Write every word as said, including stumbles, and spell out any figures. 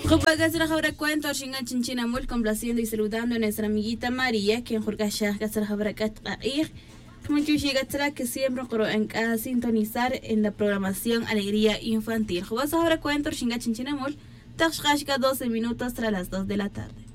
Jupagasra Jabra Cuento, Shinga Chinchinamul, complaciendo y saludando a nuestra amiguita María, quien Jorge Gasra Jabra Catrair. Muchas que siempre en sintonizar en la programación Alegría Infantil. Jubas ahora cuento Shinga Chinchinamul, Tashkashka doce minutos tras las dos de la tarde.